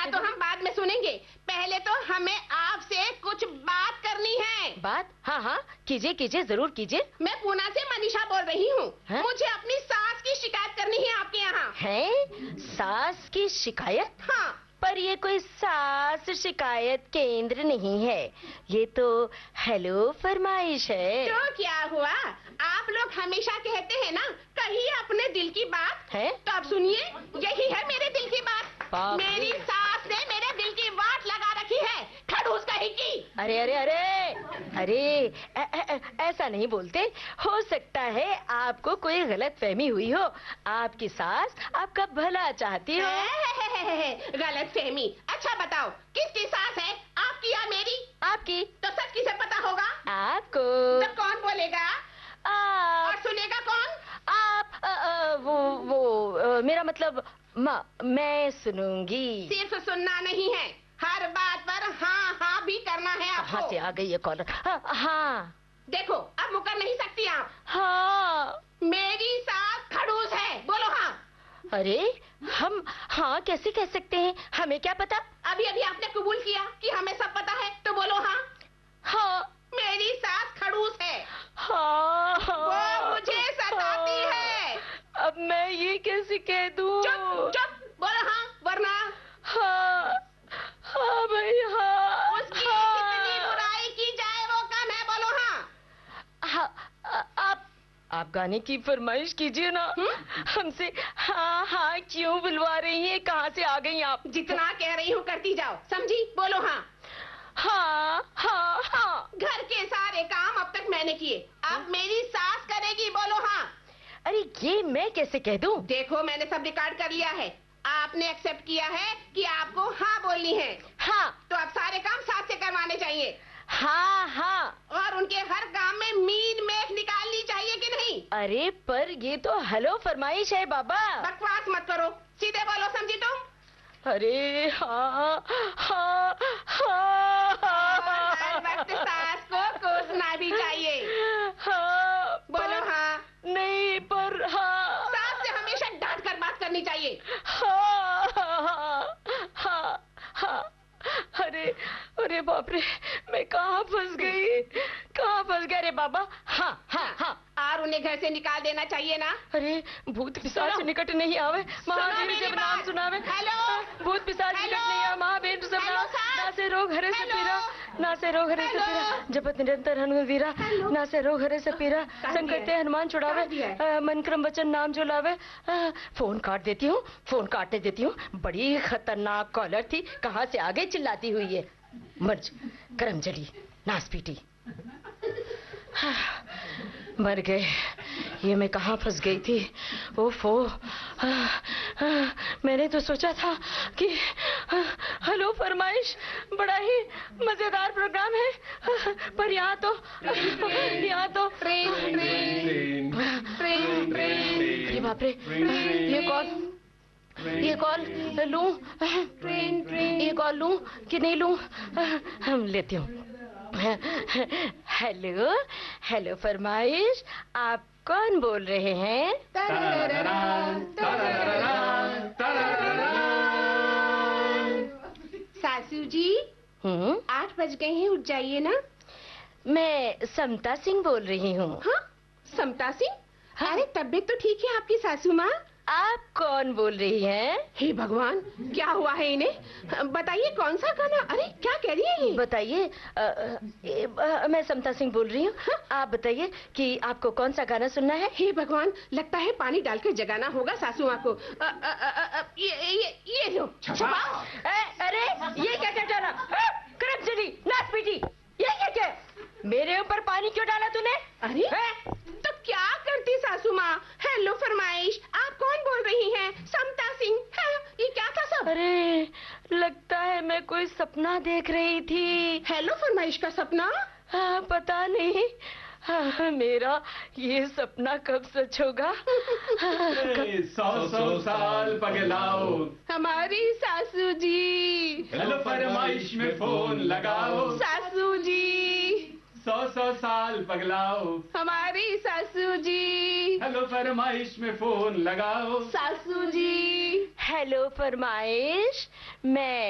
गाना तो हम बाद में सुनेंगे, पहले तो हमें आपसे कुछ बात करनी है। बात? हाँ हाँ, कीजिए कीजिए, जरूर कीजिए। मैं पूना से मनीषा बोल रही हूँ। मुझे अपनी सास की शिकायत करनी है आपके यहाँ। है? सास की शिकायत? हाँ। पर ये कोई सास शिकायत केंद्र नहीं है, ये तो हेलो फरमाइश है। तो क्या हुआ, आप लोग हमेशा कहते हैं ना, कहिए अपने दिल की बात है। तो अब सुनिए, यही है मेरे दिल की बात। मेरी सास ने मेरे दिल की वाट लगा रखी है, खड़ूस कहीं की। अरे अरे अरे अरे, ऐसा नहीं बोलते। हो सकता है आपको कोई गलत फहमी हुई हो, आपकी सास आपका भला चाहती हो। गलत फहमी? अच्छा बताओ, किसकी सास है, आपकी या मेरी? आपकी। तो सच किसे पता होगा? आपको। तो कौन बोलेगा? और सुनेगा कौन? आप। वो मेरा मतलब मैं सुनूंगी। सिर्फ सुनना नहीं है, हर बात पर हाँ हाँ भी करना है आपको। कहाँ से आ गई ये कॉलर? हाँ। देखो, अब मुकर नहीं सकती आप। हाँ। मेरी सास खड़ूस है, बोलो हाँ। अरे हम हाँ कैसे कह सकते हैं, हमें क्या पता। अभी अभी आपने कबूल किया कि हमें सब पता है, तो बोलो हाँ। हाँ, मेरी सास खड़ूस है। हाँ, वो मुझे सताती है। अब मैं ये कैसे कह दूं? चुप चुप, बोलो हाँ, वरना। हाँ हाँ भाई हाँ। उसकी कितनी बुराई की जाए वो कम है, बोलो हाँ। हाँ, आप गाने की फरमाइश कीजिए ना। हमसे हाँ हाँ क्यों बुलवा रही हैं, कहाँ से आ गई आप? जितना कह रही हूँ करती जाओ, समझी? बोलो हाँ। हाँ हाँ हाँ। घर के सारे काम अब तक मैंने किए, अब मेरी सास करेगी, बोलो हाँ। अरे ये मैं कैसे कह दूं? देखो, मैंने सब रिकॉर्ड कर लिया है, आपने एक्सेप्ट किया है कि आपको हाँ बोलनी है। हाँ। तो अब सारे काम सास से करवाने चाहिए। हाँ हाँ। और उनके हर काम में मीन मेख निकालनी चाहिए कि नहीं? अरे पर ये तो हेलो फरमाइश है बाबा। बकवास मत करो, सीधे बोलो, समझी तुम? अरे हाँ हाँ हाँ हाँ। हर वक्त सास को कोसना भी चाहिए। हाँ। बोलो हाँ। नहीं पर हाँ। सास से हमेशा डांट कर बात करनी चाहिए। हाँ हाँ हाँ हाँ। अरे अरे बाप रे, मैं कहाँ फंस गई, कहाँ फंस गया रे बाबा। हाँ हाँ हाँ। और उन्हें घर से निकाल देना चाहिए ना। अरे भूत पिशाच निकट नहीं आवे, महावीर जब नाम सुनावे। हेलो। भूत पिशाच निकट नहीं आवे, महावीर जब ना से रोग हरे से पीरा, ना से रोग हरे से पीरा, जपत निरंतर हनुमान वीरा, ना से रोग हरे से पीरा, संकट ते हनुमान छुड़ावे, मन क्रम वचन नाम जो लावे। फोन काट देती हूँ, फोन काटने देती हूँ। बड़ी खतरनाक कॉलर थी, कहाँ से आगे चिल्लाती हुई है। मर्ज करम जली नास पीटी। मर गए, ये मैं कहाँ फंस गई थी। ओफो, मैंने तो सोचा था कि हेलो फरमाइश बड़ा ही मजेदार प्रोग्राम है, पर यहाँ तो अरे बाप रे, ये कॉल लूं, ये कॉल लूं कि नहीं लूं? हम लेती हूँ। हेलो हेलो फरमाइश, आप कौन बोल रहे हैं? सासू जी 8 बज गए हैं, उठ जाइए ना। मैं समता सिंह बोल रही हूँ। हाँ, समता सिंह? हाँ? अरे तबीयत तो ठीक है आपकी सासू माँ। आप कौन बोल रही हैं? हे भगवान, क्या हुआ है इन्हें? बताइए कौन सा गाना? अरे क्या कह रही है ये? बताइए। मैं समता सिंह बोल रही हूँ। हाँ? आप बताइए कि आपको कौन सा गाना सुनना है? हे भगवान, लगता है पानी डालकर जगाना होगा सासू माँ को। ये लो छुपाओ। अरे ये क्या क्या डाला? करम चली नाच पीटी, ये क्या? मेरे ऊपर पानी क्यों डाला तूने? अरे तो क्या करती सासू माँ? हेलो फरमाइश, आप कौन बोल रही हैं? समता सिंह। ये क्या था सब? अरे लगता है मैं कोई सपना देख रही थी। हेलो फरमाइश का सपना? पता नहीं। मेरा ये सपना कब सच होगा? 100 साल पगलाओ हमारी सासू जी। हेलो फरमाइश में फोन लगाओ सासू जी। 100 साल पगलाओ हमारी सासू जी। हेलो फरमाइश में फोन लगाओ सासू जी। हेलो फरमाइश, मैं